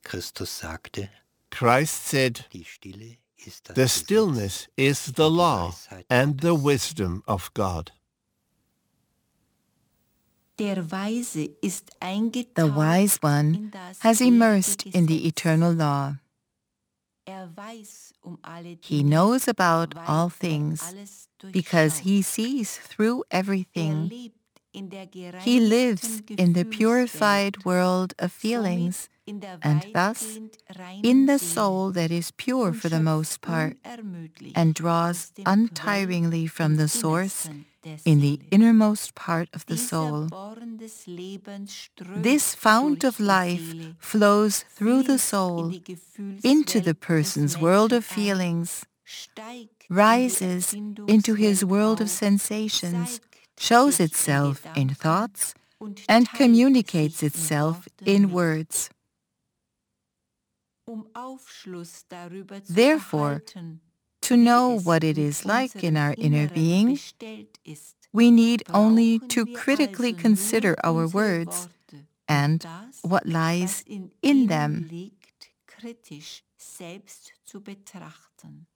Christus sagte, Christ said, die Stille ist das "The Gesetz stillness is the und die law Weisheit and the Gottes." wisdom of God." Der Weise ist eingetaucht The wise one in das has immersed ewige in the Gesetz. eternal law. Weiß alle He Dinge, knows about weil all er things alles because he durchschaut. sees through everything. Lebt in der He lives gereinigten in the Gefühlswelt, purified world of feelings, somit in der and thus weitgehend reinen in the Seele soul that is pure und for the most schöpft part, unermüdlich and aus draws dem untiringly from Quell the im source Innersten der in the Seele. innermost part of the Dieser soul. Born des Lebens strömt This fount durch of die life Seele, flows through the fließt in soul die Gefühlswelt into the des person's world of Menschen ein, feelings, steigt rises in die into his Empfindungswelt world of auf, sensations, zeigt shows sich itself in Gedanken thoughts, und and teilt communicates sich itself Worten in mit. words. Aufschluss darüber zu Therefore, erhalten, to wie know es what it in is like in unserem our inner Inneren being, bestellt ist, we need only brauchen to wir critically also consider nur our unsere words Worte and das, what was lies in in ihnen them. liegt, kritisch selbst zu betrachten.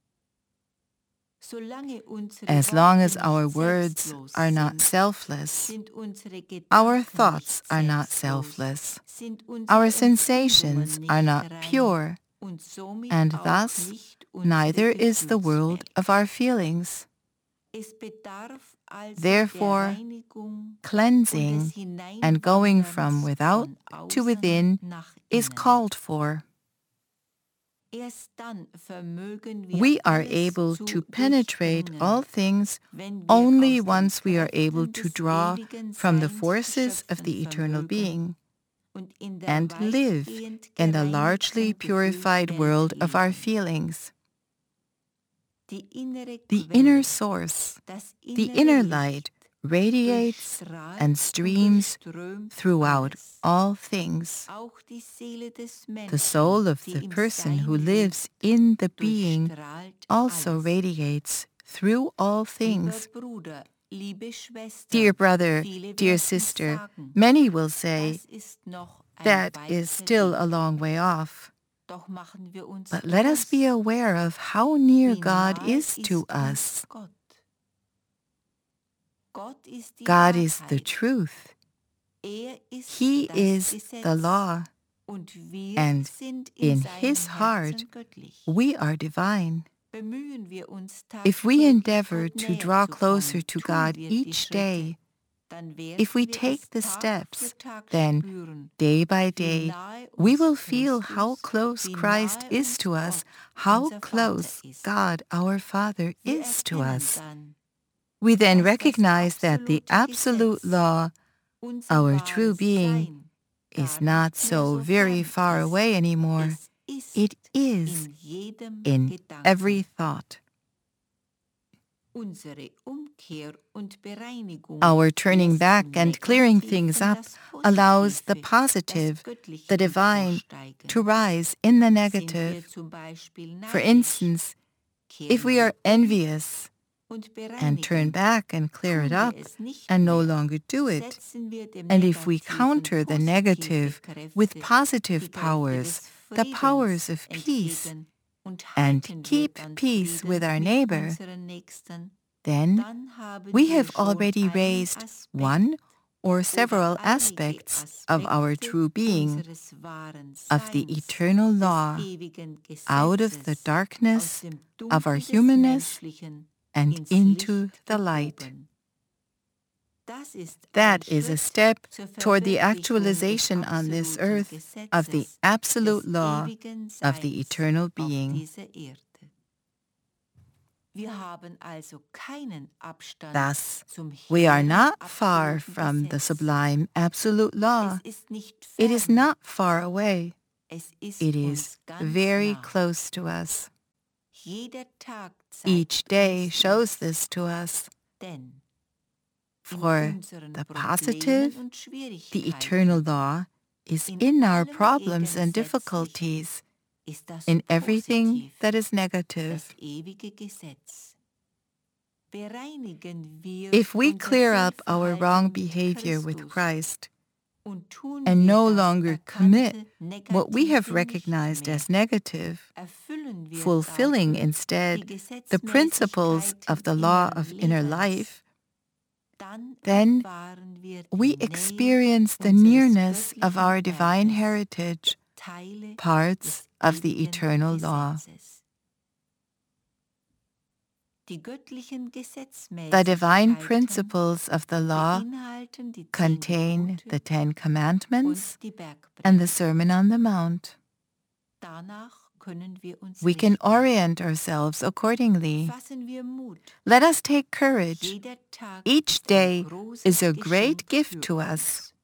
Solange unsere As long Worte as our nicht words selbstlos are not sind, selfless, sind unsere our Gedanken thoughts nicht are not selbstlos, selfless, sind unsere our Empfindungen sensations are nicht not rein pure, und somit and auch thus nicht unsere neither is the world Gefühlswelt. of our feelings. Es bedarf also Therefore, der Reinigung cleansing und des and going from Hineinwanderns without von to außen within nach is innen. called for. Erst dann vermögen wir We are alles able zu to penetrate durchdringen, all things wenn wir only aus den once we are able Kräften to des draw ewigen from the Seins forces of schöpfen the eternal vermögen being und in der and live weitgehend in the largely gereinigten purified Gefühlswelt world of our leben. feelings. Die innere The Quelle, inner source, das the innere inner Licht, light, radiates durchstrahlt and und streams durchströmt throughout alles. all things. Auch die Seele des Menschen, The soul of die the im person Sein who lives lebt, in the being durchstrahlt also alles. radiates through all things. Lieber Bruder, liebe Schwester, Dear brother, viele dear werden sister, sagen, many will say, das ist noch ein that is weiter still a Weg. long way off. Doch machen wir uns But let us be bewusst, aware of how near wie God nahe is to ist us. uns Gott. Gott ist die God is the Wahrheit. truth. Er ist He das is Gesetz. the law, Und wir and sind in seinem His heart Herzen göttlich. we are divine. Bemühen wir uns If we tagtäglich, endeavor Gott to näher draw zu closer kommen, to tun God wir die each Schritte, day, dann werden if we wir take es the Tag steps, für Tag then spüren, day by wie day nahe we uns will feel Christus, how close wie Christ nahe is uns to us, Gott, how unser Vater close ist. God, our Father, Wir is to erkennen us. dann, We then dass das recognize that the absolute absolute Gesetz, law, unser our wahres true being, Sein, is gar not nicht mehr so very fern far ist. away anymore. Es ist It is in jedem in Gedanken. every thought. Unsere Umkehr und Bereinigung Our turning lässt back im and clearing Negativen things up das allows the Positive, positive, das Göttliche the divine, emporsteigen. to rise in the Sind negative. wir zum Beispiel For neidisch, instance, if kehren we wir are envious und and turn bereinigen. back and clear Tun it wir up es nicht and no mehr, longer do it, setzen wir dem and if we Negativen counter the positive negative with Kräfte, positive die Kräfte powers, des the powers Friedens of peace, entgegen und and halten wir keep dann peace Frieden with our mit neighbor, unseren Nächsten, then dann haben we wir have schon already einen raised Aspekt one or oder several einige aspects of our Aspekte true being, unseres wahren of the Seins, eternal des law, ewigen out of the Gesetzes, aus darkness dem of our Dunkel des humanness Menschlichen and ins into Licht the light. gehoben. Das ist That ein is a Schritt step zur toward the Verwirklichung des actualization on this absoluten earth of the Gesetzes, absolute des law ewigen of the Seins eternal auf being. dieser Erde. Wir haben also keinen Abstand Thus, zum we are hehren not far absoluten from the Gesetz. sublime absolute law. Es ist nicht It is fern, not far away. es ist It uns is ganz very nah. close to us. Jeder Tag zeigt Each day uns shows dies, this to us. denn For in unseren the Problemen positive, und the Schwierigkeiten, eternal law is in in our allem problems and Gegensätzlichen difficulties, ist das in everything Positiv, that is negative. das ewige Gesetz. Bereinigen wir If we unser clear up our Fehlverhalten wrong mit behavior with Christus, Christ, Und tun and wir no das longer commit erkannte what we have Negative recognized nicht as mehr, negative, erfüllen wir fulfilling dafür instead die the principles of the law of inner life, then erfahren wir die we Nähe experience the unseres nearness of göttlichen our divine Erbes, heritage, Teile parts des of the ewigen eternal law. Gesetzes. Die göttlichen The divine Gesetzmäßigkeiten principles of the law beinhalten die 10 contain Gebote the Ten Commandments und die and the Bergpredigt. Sermon on the Mount. Danach können wir uns We can richten. orient ourselves accordingly. Fassen wir Mut. Let us take courage. Jeder Tag Each ist ein day großes is a great Geschenk gift für to uns. us.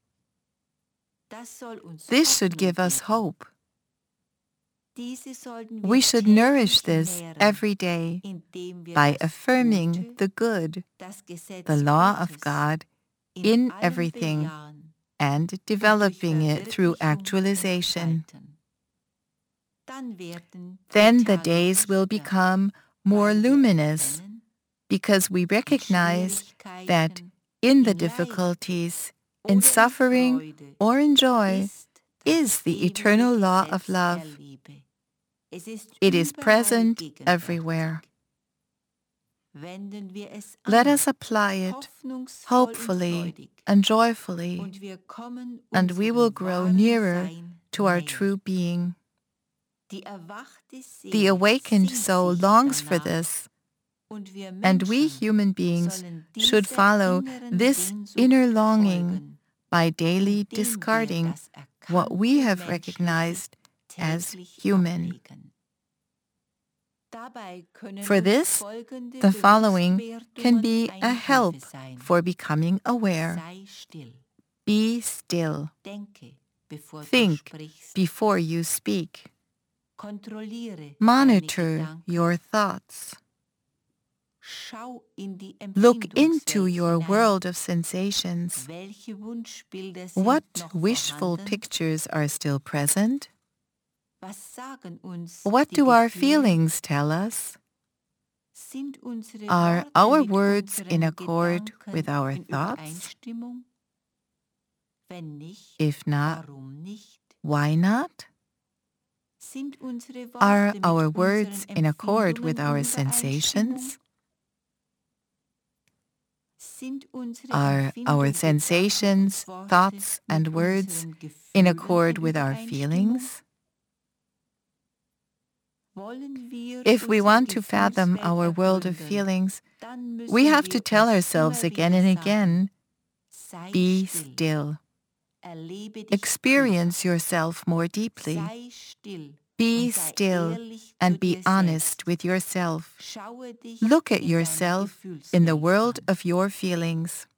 Das soll uns This should Hoffnung give us geben. hope. Diese sollten wir We should täglich nourish this nähren, every day indem wir by das affirming Gute, the good, das Gesetz the law Gottes of God, allem in everything bejahen and und developing durch it through Verwirklichung actualization. entfalten. Dann werden die Then the Tage days will lichter, become more weil wir luminous erkennen, because we die recognize that Schwierigkeiten in the in Leid difficulties, oder in suffering, Freude or in joy ist das is the ewige eternal law of Gesetz love. der Liebe. Es ist It is überall present gegenwärtig. everywhere. Wenden wir es Let an, us apply it hoffnungsvoll und hopefully freudig, and joyfully, und wir kommen and we unserem will grow wahren nearer Sein to our näher. true being. Die erwachte Seele The awakened sehnt soul sich longs for danach, this, und wir and we Menschen human beings sollen should dieser follow inneren this Sehnsucht inner longing folgen, by daily indem wir discarding das what we erkannte have Menschliche recognized as täglich human. ablegen. Dabei können For uns this, folgende the following Bewusstwerdungen can be a eine help Hilfe sein. for becoming aware. Sei still, Be still. denke, bevor du Think sprichst, before you speak. kontrolliere Monitor deine Gedanken, your thoughts. schau in die Look into Empfindungswelt your hinein. world of sensations. Welche Wunschbilder sind What noch wishful vorhanden? pictures are still present? Was sagen uns What die do our Gefühle? feelings tell us? Sind unsere Are Worte our mit words unseren in accord Gedanken with our in thoughts? Übereinstimmung? Wenn nicht, If not, warum nicht? why not? Sind unsere Worte Are mit our unseren words in accord with Empfindungen our in Übereinstimmung? sensations? Sind unsere Are our Empfindungen, sensations, Gedanken und thoughts, Worte and mit words unseren in Gefühlen accord in with our Übereinstimmung? feelings? Wollen wir If we unsere want to fathom Gefühlswelt our world of ergründen, feelings, dann müssen we have wir to tell uns ourselves immer again wieder and sagen, again, sei be still, still. erlebe dich Experience tiefer, yourself more deeply. sei still Be und sei still ehrlich and zu be dir honest selbst. with yourself. Schaue dich Look at in deiner yourself in the Gefühlswelt world an. of your feelings.